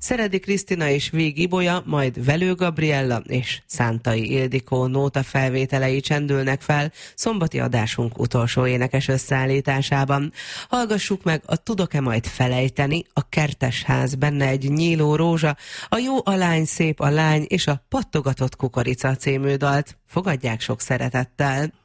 Szeredi Krisztina és Vég Ibolya, majd Velő Gabriella és Szántai Ildikó nóta felvételei csendülnek fel szombati adásunk utolsó énekes összeállításában. Hallgassuk meg a Tudok-e majd felejteni, a Kertes ház, benne egy nyíló rózsa, a Jó a lány, szép a lány és a Pattogatott kukorica című dalt. Fogadják sok szeretettel!